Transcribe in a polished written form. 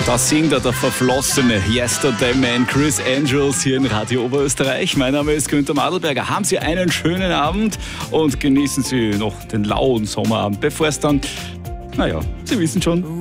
Da singt er der verflossene Yesterday Man Chris Angels hier in Radio Oberösterreich. Mein Name ist Günther Madelberger. Haben Sie einen schönen Abend und genießen Sie noch den lauen Sommerabend, bevor es dann, Sie wissen schon,